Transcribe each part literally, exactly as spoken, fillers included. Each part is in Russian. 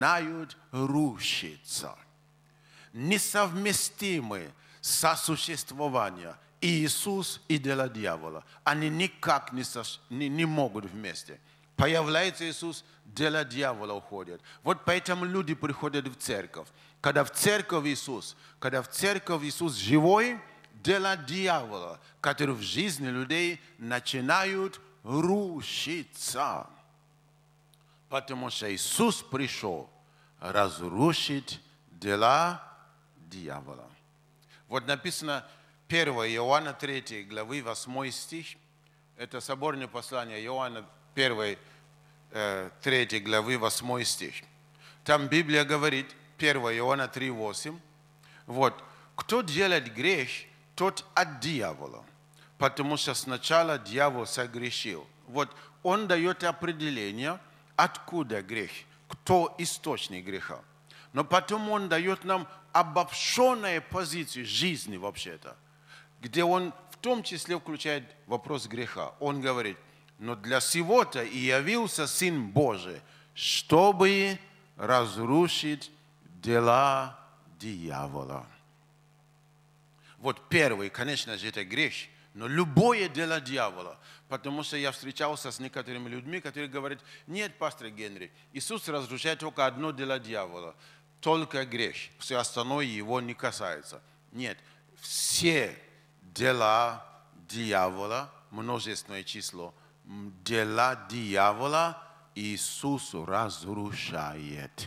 начинают рушиться. Несовместимы сосуществования Иисус и дело дьявола. Они никак не, со, не, не могут вместе. Появляется Иисус, дело дьявола уходит. Вот поэтому люди приходят в церковь. Когда в церковь Иисус, когда в церковь Иисус живой, дела дьявола, которые в жизни людей начинают рушиться. Потому что Иисус пришел разрушить дела дьявола. Вот написано первое Иоанна третьей главы восьмой стих. Это соборное послание Иоанна первой третьей главы восьмой стих. Там Библия говорит, первое Иоанна три восемь. Вот, кто делает грех, тот от дьявола. Потому что сначала дьявол согрешил. Вот он дает определение, откуда грех, кто источник греха. Но потом он дает нам обобщенную позицию жизни вообще-то, где он в том числе включает вопрос греха. Он говорит, но для сего-то и явился Сын Божий, чтобы разрушить дела дьявола. Вот первый, конечно же, это грех, но любое дело дьявола. Потому что я встречался с некоторыми людьми, которые говорят, нет, пастор Генри, Иисус разрушает только одно дело дьявола, только грех, все остальное его не касается. Нет, все дела дьявола, множественное число, дела дьявола Иисус разрушает.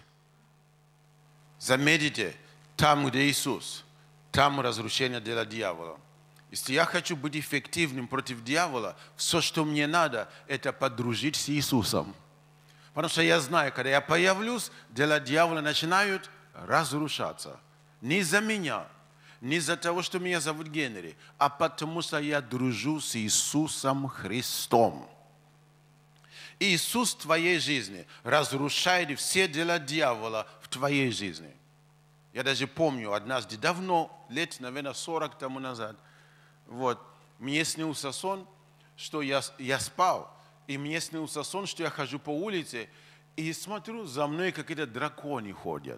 Заметьте, там, где Иисус, там разрушение дела дьявола. Если я хочу быть эффективным против дьявола, все, что мне надо, это подружить с Иисусом. Потому что я знаю, когда я появлюсь, дела дьявола начинают разрушаться. Не из-за меня, не из-за того, что меня зовут Генри, а потому что я дружу с Иисусом Христом. Иисус в твоей жизни разрушает все дела дьявола в твоей жизни. Я даже помню, однажды давно, лет, наверное, сорок тому назад, вот, мне снился сон, что я, я спал, и мне снился сон, что я хожу по улице, и смотрю, за мной какие-то драконы ходят.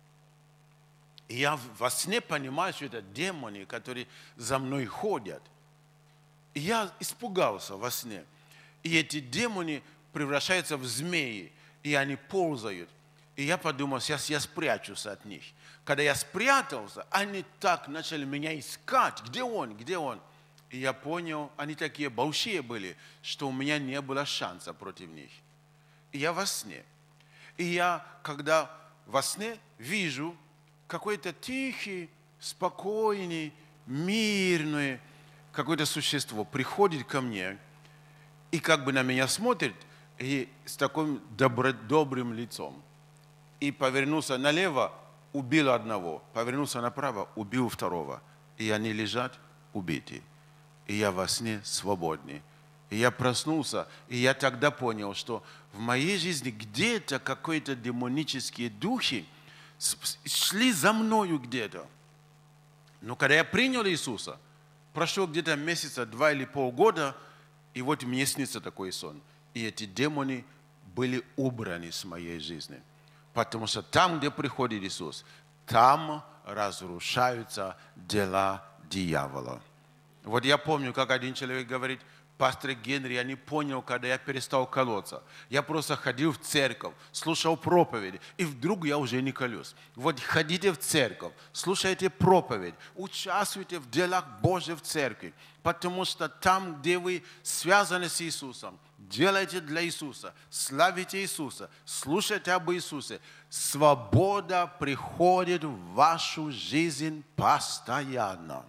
И я во сне понимаю, что это демоны, которые за мной ходят. И я испугался во сне. И эти демоны превращаются в змеи, и они ползают. И я подумал, сейчас я спрячусь от них. Когда я спрятался, они так начали меня искать. Где он? Где он? И я понял, они такие большие были, что у меня не было шанса против них. И я во сне. И я, когда во сне вижу какой-то тихий, спокойный, мирный, какое-то существо приходит ко мне и как бы на меня смотрит и с таким добро, добрым лицом. И повернулся налево, убил одного. Повернулся направо, убил второго. И они лежат убитые. И я во сне свободный. И я проснулся, и я тогда понял, что в моей жизни где-то какие-то демонические духи шли за мною где-то. Но когда я принял Иисуса, прошло где-то месяца два или полгода, и вот мне снится такой сон. И эти демоны были убраны с моей жизни. Потому что там, где приходит Иисус, там разрушаются дела дьявола. Вот я помню, как один человек говорит, пастор Генри, я не понял, когда я перестал колоться. Я просто ходил в церковь, слушал проповеди, и вдруг я уже не колюсь. Вот ходите в церковь, слушайте проповедь, участвуйте в делах Божьих в церкви, потому что там, где вы связаны с Иисусом, делайте для Иисуса, славите Иисуса, слушайте об Иисусе, свобода приходит в вашу жизнь постоянно.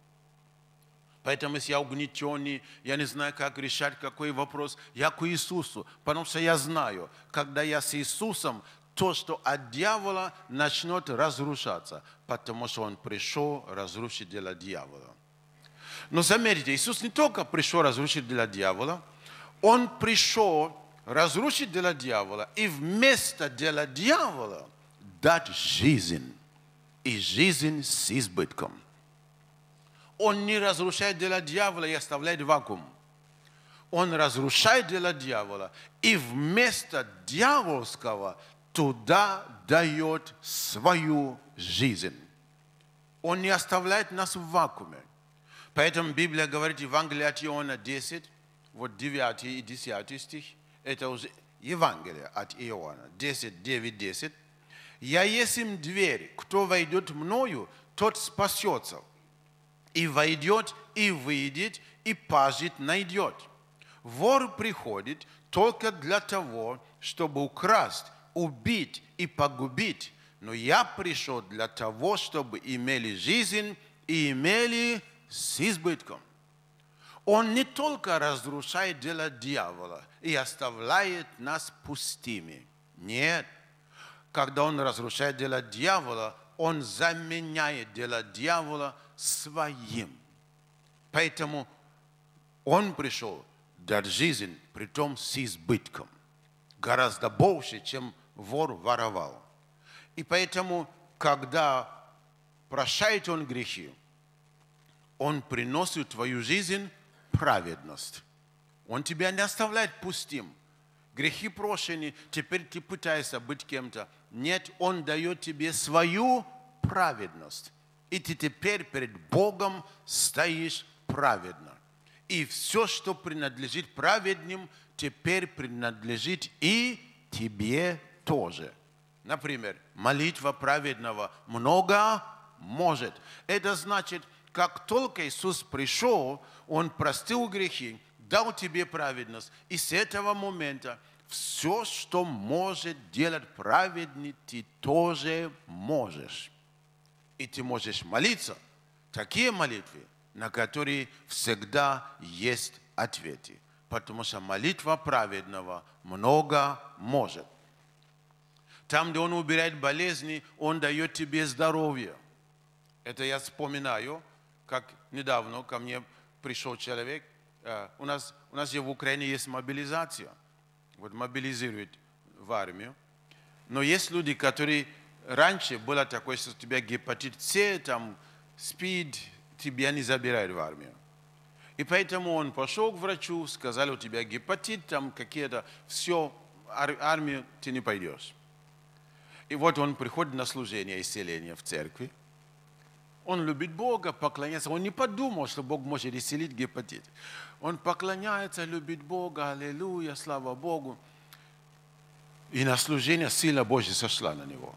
Поэтому, если я угнетенный, я не знаю, как решать какой вопрос, я к Иисусу, потому что я знаю, когда я с Иисусом, то, что от дьявола начнет разрушаться, потому что Он пришел разрушить дела дьявола. Но заметьте, Иисус не только пришел разрушить дела дьявола, Он пришел разрушить дела дьявола и вместо дела дьявола дать жизнь, и жизнь с избытком. Он не разрушает дела дьявола и оставляет вакуум. Он разрушает дела дьявола и вместо дьявольского туда дает свою жизнь. Он не оставляет нас в вакууме. Поэтому Библия говорит, Евангелие от Иоанна десять, вот девятый и десятый стих, это уже Евангелие от Иоанна, десять, девять, десять. «Я есть им дверь, кто войдет мною, тот спасется, и войдет, и выйдет, и пажит найдет. Вор приходит только для того, чтобы украсть, убить и погубить, но я пришел для того, чтобы имели жизнь и имели с избытком». Он не только разрушает дела дьявола и оставляет нас пустыми. Нет. Когда он разрушает дела дьявола, он заменяет дела дьявола своим. Поэтому он пришел дать жизнь, притом с избытком. Гораздо больше, чем вор воровал. И поэтому, когда прощает он грехи, он приносит в твою жизнь праведность. Он тебя не оставляет пустым. Грехи прощены, теперь ты пытаешься быть кем-то. Нет, он дает тебе свою праведность. И ты теперь перед Богом стоишь праведно. И все, что принадлежит праведным, теперь принадлежит и тебе тоже. Например, молитва праведного много может. Это значит, как только Иисус пришел, Он простил грехи, дал тебе праведность. И с этого момента все, что может делать праведный, ты тоже можешь. И ты можешь молиться. Такие молитвы, на которые всегда есть ответы. Потому что молитва праведного много может. Там, где Он убирает болезни, Он дает тебе здоровье. Это я вспоминаю, как недавно ко мне пришел человек. У нас, у нас же в Украине есть мобилизация. Вот мобилизируют в армию. Но есть люди, которые раньше было такое, что у тебя гепатит С, там, СПИД, тебя не забирают в армию. И поэтому он пошел к врачу, сказали, у тебя гепатит, там какие-то, все, ар- армию ты не пойдешь. И вот он приходит на служение исцеления в церкви. Он любит Бога, поклоняется. Он не подумал, что Бог может исцелить гепатит. Он поклоняется, любит Бога, аллилуйя, слава Богу. И на служение сила Божья сошла на него.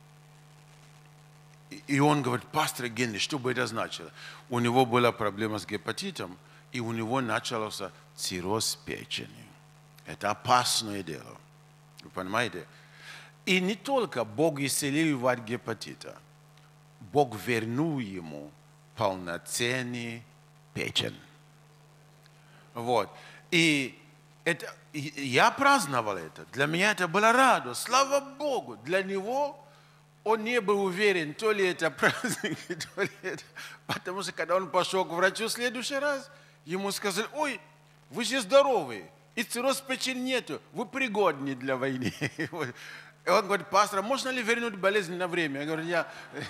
И он говорит, пастор Генри, что бы это значило? У него была проблема с гепатитом, и у него начался цирроз печени. Это опасное дело. Вы понимаете? И не только Бог исцелил его от гепатита. Бог вернул ему полноценный печень. Вот. И это, и я праздновал это. Для меня это была радость. Слава Богу. Для него он не был уверен, то ли это праздник, то ли это... Потому что когда он пошел к врачу в следующий раз, ему сказали, ой, вы же здоровые, и цирроз печени нету, вы пригодны для войны. И он говорит, пастор, можно ли вернуть болезнь на время? Я говорю, я...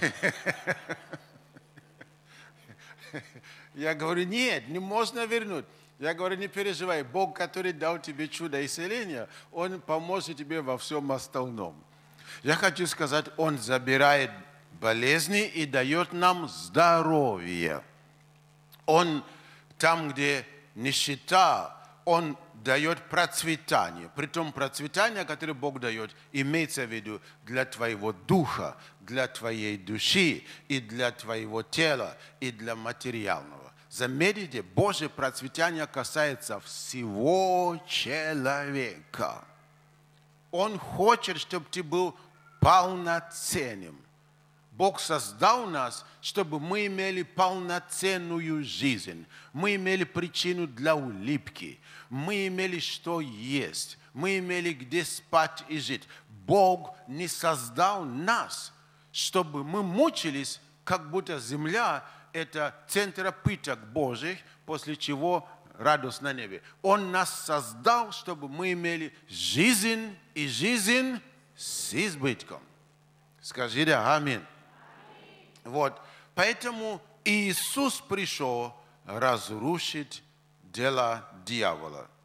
Я говорю, нет, не можно вернуть. Я говорю, не переживай, Бог, который дал тебе чудо исцеления, Он поможет тебе во всем остальном. Я хочу сказать, Он забирает болезни и дает нам здоровье. Он там, где нищета, Он дает процветание. Притом процветание, которое Бог дает, имеется в виду для твоего духа, для твоей души, и для твоего тела, и для материального. Заметьте, Божье процветание касается всего человека. Он хочет, чтобы ты был полноценным. Бог создал нас, чтобы мы имели полноценную жизнь. Мы имели причину для улыбки. Мы имели что есть. Мы имели где спать и жить. Бог не создал нас, чтобы мы мучились, как будто земля – это центр пыток Божьих, после чего радость на небе. Он нас создал, чтобы мы имели жизнь и жизнь с избытком. Скажите аминь. Вот, поэтому Иисус пришел разрушить дела дьявола. И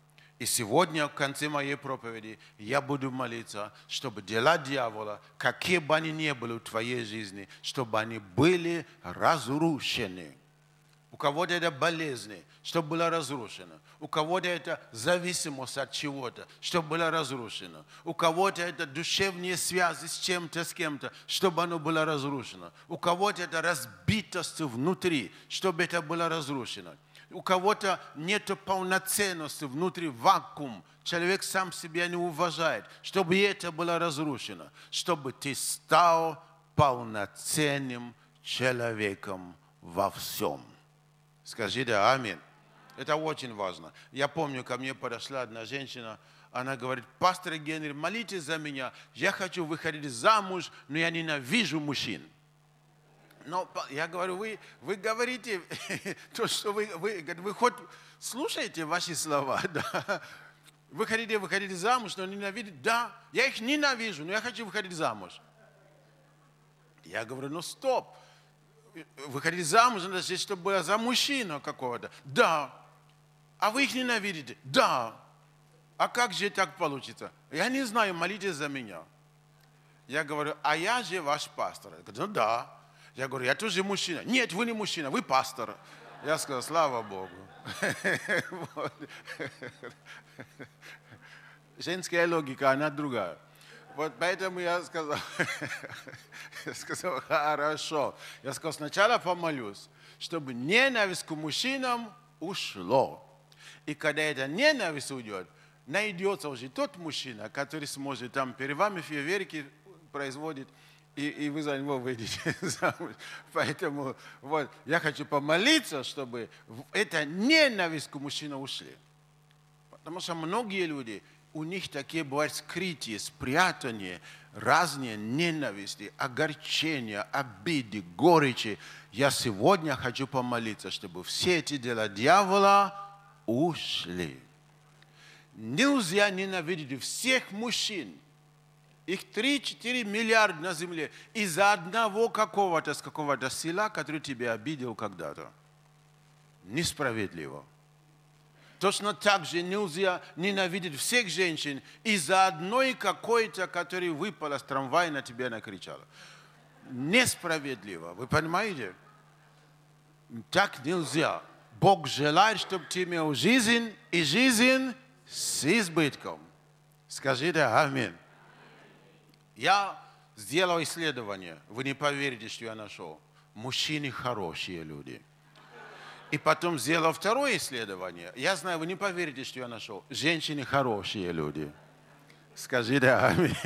И сегодня, в конце моей проповеди, я буду молиться, чтобы дела дьявола, какие бы они ни были в твоей жизни, чтобы они были разрушены. У кого-то это болезни, чтобы было разрушено. У кого-то это зависимость от чего-то, чтобы было разрушено. У кого-то это душевные связи с чем-то, с кем-то, чтобы оно было разрушено. У кого-то это разбитость внутри, чтобы это было разрушено. У кого-то нет полноценности внутри, вакуум. Человек сам себя не уважает, чтобы это было разрушено. Чтобы ты стал полноценным человеком во всем. Скажите аминь. Это очень важно. Я помню, ко мне подошла одна женщина, она говорит: пастор Генри, молитесь за меня, я хочу выходить замуж, но я ненавижу мужчин. Но я говорю, вы, вы говорите то, что вы, вы, вы хоть слушаете ваши слова, да? Вы хотите выходить замуж, но ненавидите? Да, я их ненавижу, но я хочу выходить замуж. Я говорю, ну стоп. Выходить замуж, надо, чтобы было за мужчину какого-то. Да. А вы их ненавидите? Да. А как же так получится? Я не знаю, молитесь за меня. Я говорю, а я же ваш пастор. Я говорю, ну да. Я говорю, я тоже мужчина. Нет, вы не мужчина, вы пастор. Я сказал, слава Богу. Женская логика, она другая. Вот поэтому я сказал, я сказал, хорошо. Я сказал, сначала помолюсь, чтобы ненависть к мужчинам ушло. И когда эта ненависть уйдет, найдется уже тот мужчина, который сможет там перед вами фейерверки производить, и, и вы за него выйдете замуж. Поэтому вот, я хочу помолиться, чтобы эта ненависть к мужчинам ушли. Потому что многие люди, у них такие бывают скрытые, спрятанные, разные ненависти, огорчения, обиды, горечи. Я сегодня хочу помолиться, чтобы все эти дела дьявола ушли. Нельзя ненавидеть всех мужчин. Их три-четыре миллиарда на земле из-за одного какого-то, с какого-то села, который тебя обидел когда-то. Несправедливо. Точно так же нельзя ненавидеть всех женщин из-за одной какой-то, которая выпала с трамвая и на тебя накричала. Несправедливо. Вы понимаете? Так нельзя. Бог желает, чтобы ты имел жизнь и жизнь с избытком. Скажите аминь. Я сделал исследование. Вы не поверите, что я нашел. Мужчины хорошие люди. И потом сделал второе исследование. Я знаю, вы не поверите, что я нашел. Женщины хорошие люди. Скажите аминь.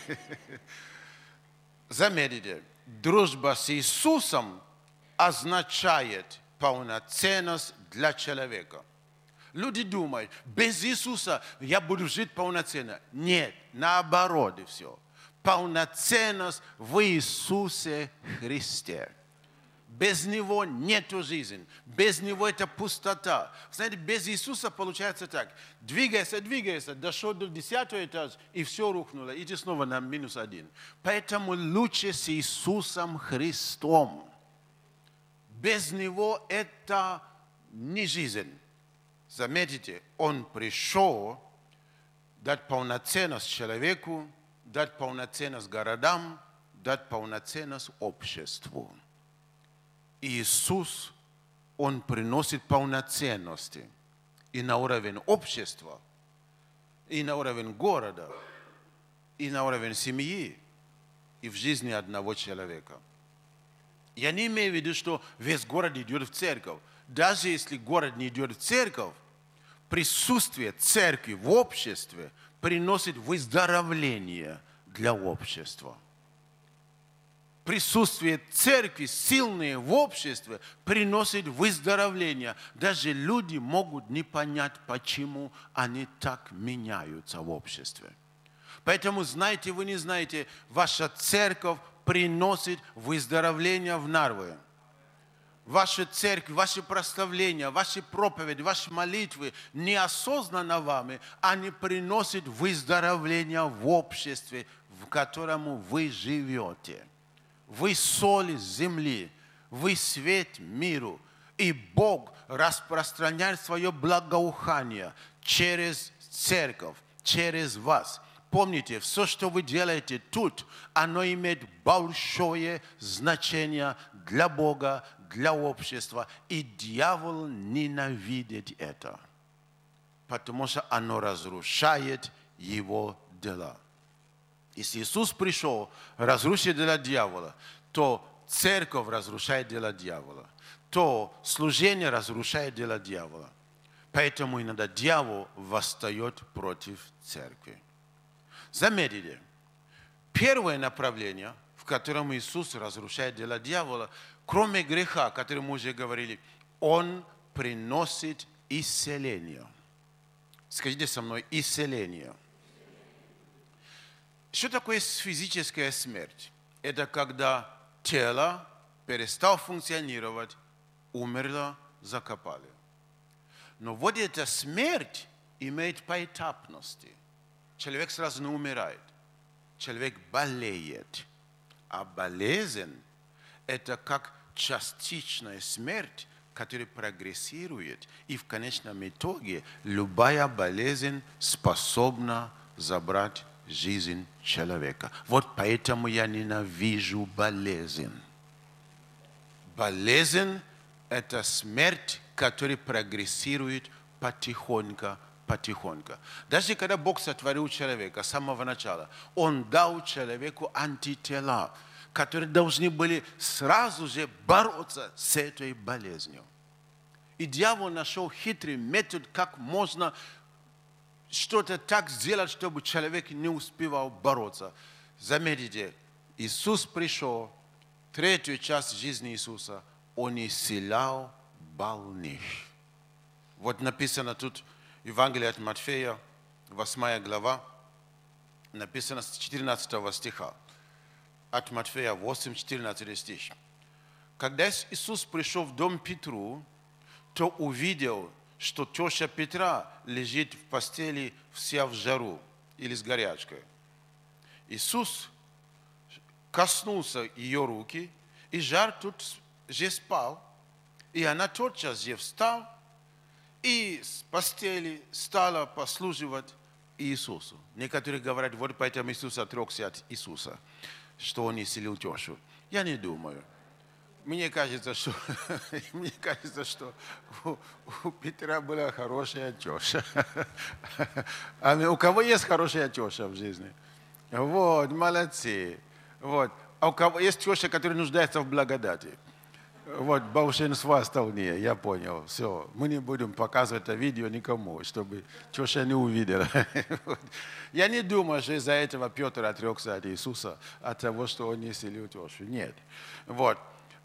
Заметьте, дружба с Иисусом означает полноценность для человека. Люди думают, без Иисуса я буду жить полноценно. Нет, наоборот и все. Полноценность в Иисусе Христе. Без Него нет жизни. Без Него это пустота. Знаете, без Иисуса получается так. Двигайся, двигайся, дошел до десятого этажа, и все рухнуло. Иди снова на минус один. Поэтому лучше с Иисусом Христом. Без Него это не жизнь. Заметьте, Он пришел дать полноценность человеку, дать полноценность городам, дать полноценность обществу. Иисус, Он приносит полноценности и на уровень общества, и на уровень города, и на уровень семьи, и в жизни одного человека. Я не имею в виду, что весь город идет в церковь. Даже если город не идет в церковь, присутствие церкви в обществе приносит выздоровление для общества. Присутствие церкви, сильное в обществе, приносит выздоровление. Даже люди могут не понять, почему они так меняются в обществе. Поэтому, знаете вы, не знаете, ваша церковь приносит выздоровление в Нарве. Ваша церковь, ваши прославления, ваши проповеди, ваши молитвы неосознанно вами, они приносят выздоровление в обществе, в котором вы живете. Вы соль земли, вы свет миру, и Бог распространяет свое благоухание через церковь через вас. Помните, все, что вы делаете тут, оно имеет большое значение для Бога, для общества. И дьявол ненавидит это, потому что оно разрушает его дела. Если Иисус пришел разрушить дела дьявола, то церковь разрушает дела дьявола, то служение разрушает дела дьявола. Поэтому иногда дьявол восстает против церкви. Заметьте, первое направление, в котором Иисус разрушает дела дьявола, кроме греха, о котором мы уже говорили, Он приносит исцеление. Скажите со мной, исцеление. Что такое физическая смерть? Это когда тело перестало функционировать, умерло, закопали. Но вот эта смерть имеет поэтапности. Человек сразу не умирает. Человек болеет. А болезнь – это как частичная смерть, которая прогрессирует. И в конечном итоге любая болезнь способна забрать жизнь человека. Вот поэтому я ненавижу болезнь. Болезнь – это смерть, которая прогрессирует потихоньку, потихоньку. Даже когда Бог сотворил человека с самого начала, Он дал человеку антитела, которые должны были сразу же бороться с этой болезнью. И дьявол нашел хитрый метод, как можно что-то так сделать, чтобы человек не успевал бороться. Заметьте, Иисус пришел, третью часть жизни Иисуса, Он исцелял больных. Вот написано тут, Евангелие от Матфея, восьмая глава, написано с четырнадцатого стиха. От Матфея восемь, четырнадцатый стих. Когда Иисус пришел в дом Петру, то увидел, что теща Петра лежит в постели вся в жару или с горячкой. Иисус коснулся ее руки, и жар тут же спал, и она тотчас же встала и с постели стала послуживать Иисусу. Некоторые говорят, вот поэтому Иисус отрекся от Иисуса, что Он исцелил тещу. Я не думаю. Мне кажется, что, мне кажется, что у, у Петра была хорошая теща. А у кого есть хорошая теща в жизни? Вот, молодцы. Вот. А у кого есть теща, которая нуждается в благодати? Вот, большинство остальные, я понял. Все, мы не будем показывать это видео никому, чтобы теща не увидела. Я не думаю, что из-за этого Петр отрекся от Иисуса, от того, что он не исцелил тещу. Нет. Вот.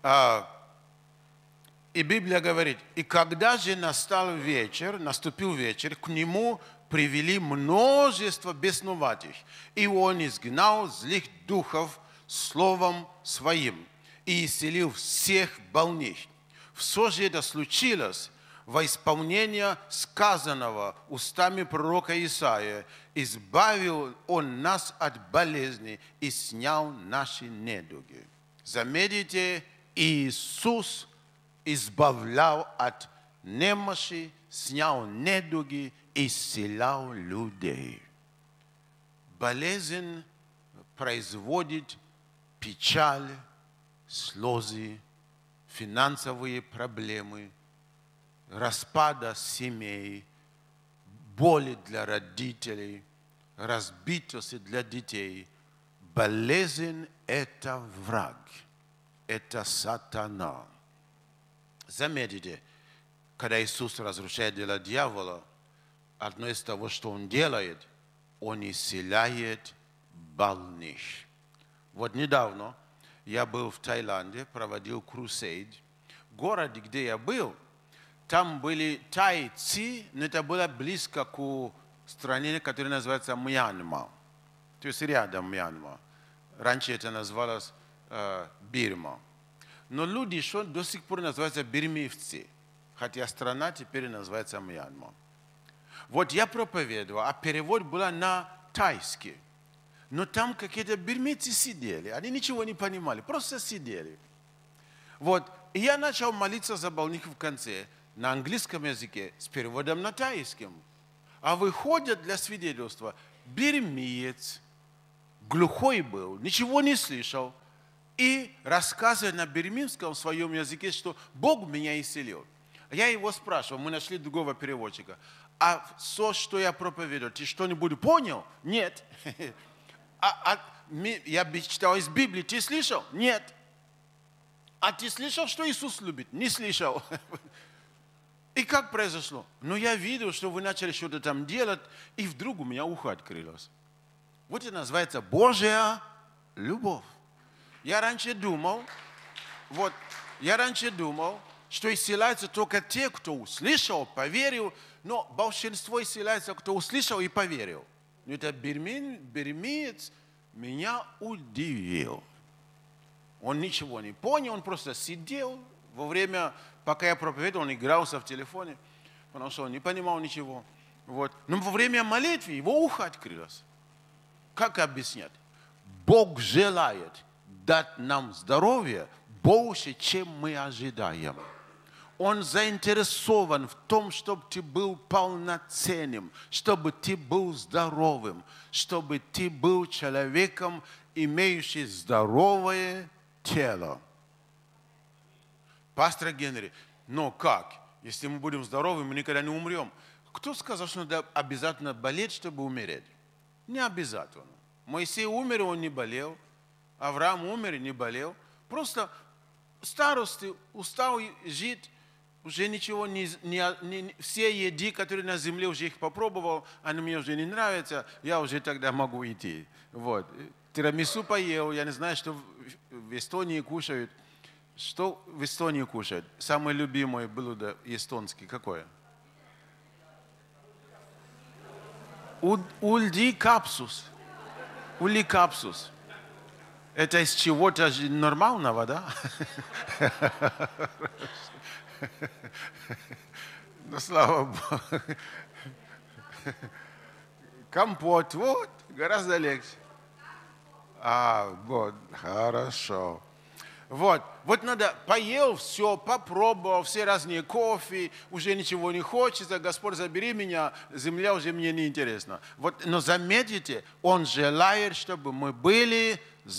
И Библия говорит, и когда же настал вечер, наступил вечер, к нему привели множество бесноватых, и он изгнал злых духов словом своим и исцелил всех больных. Все же это случилось во исполнение сказанного устами пророка Исаия. Избавил он нас от болезни и снял наши недуги. Заметьте, Иисус избавлял от немощи, снял недуги, исцелял людей. Болезнь производит печаль, слезы, финансовые проблемы, распада семей, боли для родителей, разбитости для детей. Болезнь – это враг, это сатана. Заметьте, когда Иисус разрушает дела дьявола, одно из того, что Он делает, Он исцеляет больных. Вот недавно я был в Таиланде, проводил крусейд. В городе, где я был, там были тайцы, но это было близко к стране, которая называется Мьянма. То есть рядом Мьянма. Раньше это называлось э, Бирма. Но люди еще до сих пор называются бирмивцы, хотя страна теперь называется Мьянма. Вот я проповедовал, а перевод был на тайский. Но там какие-то бирмийцы сидели, они ничего не понимали, просто сидели. Вот, и я начал молиться за больных в конце на английском языке с переводом на тайским. А выходят для свидетельства. Бирмиец, глухой был, ничего не слышал. И рассказывает на бирминском своем языке, что Бог меня исцелил. Я его спрашивал, мы нашли другого переводчика. А все, что я проповедую, ты что-нибудь понял? Нет. А, а, я читал из Библии, ты слышал? Нет. А ты слышал, что Иисус любит? Не слышал. И как произошло? Ну, я видел, что вы начали что-то там делать, и вдруг у меня ухо открылось. Вот это называется Божья любовь. Я раньше думал, вот, я раньше думал, что исцеляются только те, кто услышал, поверил, но большинство исцеляется, кто услышал и поверил. Но это бирмеец меня удивил. Он ничего не понял, он просто сидел во время, пока я проповедовал, он игрался в телефоне, потому что он не понимал ничего. Вот. Но во время молитвы его ухо открылось. Как объяснять? Бог желает дать нам здоровье больше, чем мы ожидаем. Он заинтересован в том, чтобы ты был полноценным, чтобы ты был здоровым, чтобы ты был человеком, имеющим здоровое тело. Пастор Генри, но как? Если мы будем здоровы, мы никогда не умрем. Кто сказал, что надо обязательно болеть, чтобы умереть? Не обязательно. Моисей умер, он не болел. Авраам умер и не болел. Просто старости, устал жить, уже ничего не, не, не... Все еды, которые на земле, уже их попробовал, они мне уже не нравятся, я уже тогда могу идти. Вот. Тирамису поел, я не знаю, что в Эстонии кушают. Что в Эстонии кушают? Самое любимое блюдо эстонское какое? Ульди капсус. Ули капсус. Это из чего-то нормального, да? Ну, слава Богу. Компот, вот, гораздо легче. А, вот, хорошо. Вот, вот надо, поел все, попробовал, все разные кофе, уже ничего не хочется, Господь, забери меня, земля уже мне не интересна. Вот, но заметите, Он желает, чтобы мы были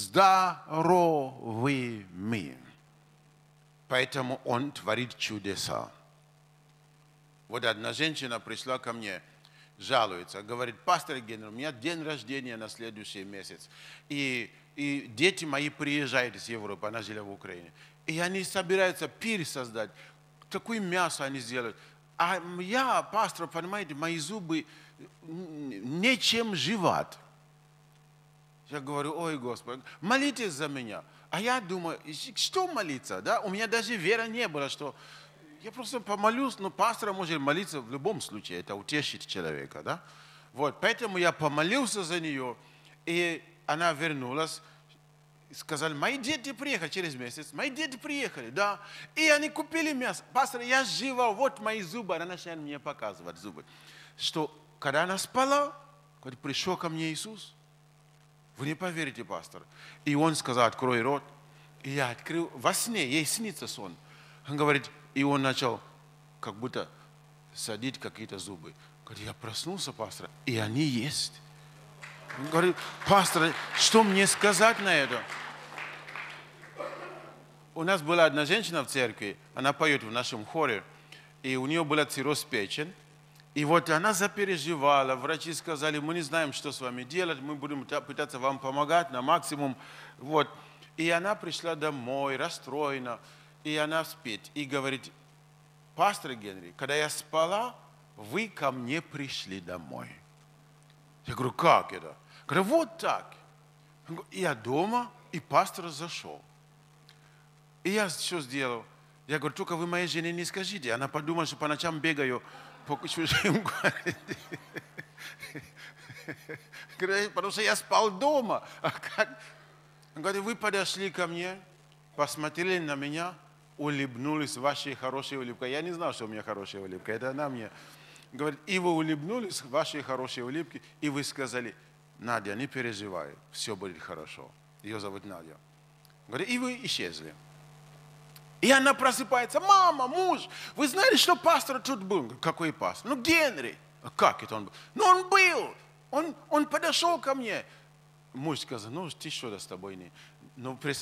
здоровыми. Поэтому Он творит чудеса. Вот одна женщина пришла ко мне, жалуется, говорит: пастор Генри, у меня день рождения на следующий месяц. И, и дети мои приезжают из Европы, она жила в Украине. И они собираются пир создать. Такое мясо они сделают. А я, пастор, понимаете, мои зубы нечем жевать. Я говорю: ой, Господи, молитесь за меня. А я думаю, что молиться? Да? У меня даже веры не было, что я просто помолюсь, но пастор может молиться в любом случае, это утешит человека. Да? Вот, поэтому я помолился за нее, и она вернулась. Сказали: мои дети приехали через месяц, мои дети приехали, да, и они купили мясо. Пастор, я жива, вот мои зубы, она начала мне показывать зубы. Что, когда она спала, когда пришел ко мне Иисус, вы не поверите, пастор. И он сказал: открой рот. И я открыл, во сне, ей снится сон. Он говорит, и он начал как будто садить какие-то зубы. Говорит, я проснулся, пастор, и они есть. Он говорит: пастор, что мне сказать на это? У нас была одна женщина в церкви, она поет в нашем хоре, и у нее была цирроз печени. И вот она запереживала, врачи сказали: мы не знаем, что с вами делать, мы будем пытаться вам помогать на максимум. Вот. И она пришла домой, расстроена, и она спит, и говорит: пастор Генри, когда я спала, вы ко мне пришли домой. Я говорю: как это? Говорю: вот так. Я дома, и пастор зашел. И я что сделал? Я говорю: только вы моей жене не скажите. Она подумала, что по ночам бегаю по чужим городе. Потому что я спал дома. А как? Он говорит: вы подошли ко мне, посмотрели на меня, улыбнулись вашей хорошей улыбкой. Я не знал, что у меня хорошая улыбка. Это она мне говорит: и вы улыбнулись вашей хорошей улыбкой, и вы сказали: Надя, не переживай, все будет хорошо. Ее зовут Надя. Говорит: и вы исчезли. И она просыпается: мама, муж, вы знали, что пастор тут был? Какой пастор? Ну, Генри. А как это он был? Ну, он был. Он, он подошел ко мне. Муж сказал, ну, ты что-то с тобой не... Ну,